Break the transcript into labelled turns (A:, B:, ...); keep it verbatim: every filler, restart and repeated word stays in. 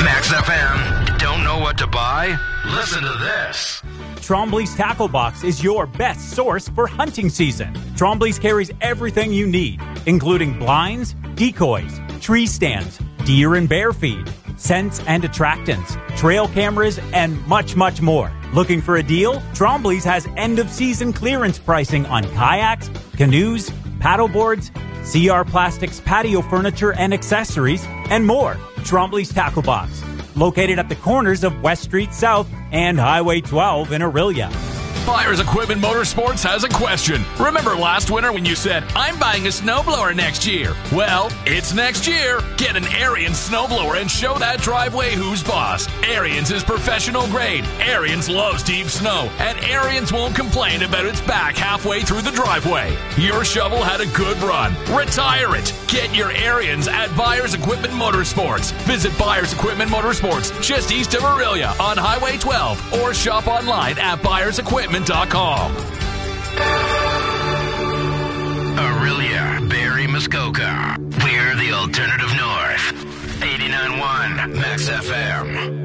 A: Max F M. Don't know what to buy? Listen to this.
B: Trombley's Tackle Box is your best source for hunting season. Trombley's carries everything you need, including blinds, decoys, tree stands, deer and bear feed, scents and attractants, trail cameras, and much, much more. Looking for a deal? Trombley's has end-of-season clearance pricing on kayaks, canoes, paddleboards, C R Plastics patio furniture and accessories, and more. Trombley's Tackle Box, located at the corners of West Street South and Highway twelve in Orillia.
C: Byers Equipment Motorsports has a question. Remember last winter when you said, I'm buying a snowblower next year? Well, it's next year. Get an Ariens snowblower and show that driveway who's boss. Ariens is professional grade. Ariens loves deep snow, and Ariens won't complain about its back halfway through the driveway. Your shovel had a good run. Retire it. Get your Ariens at Byers Equipment Motorsports. Visit Byers Equipment Motorsports just east of Orillia on Highway twelve or shop online at byers equipment dot com.
A: Orillia, Barrie, Muskoka. We're the alternative north. eighty-nine point one Max F M.